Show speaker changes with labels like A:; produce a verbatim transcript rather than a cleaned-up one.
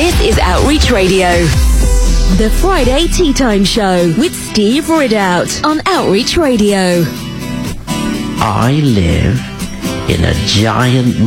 A: This is Outreach Radio. The Friday Tea Time Show with Steve Ridout on Outreach Radio.
B: I live in a giant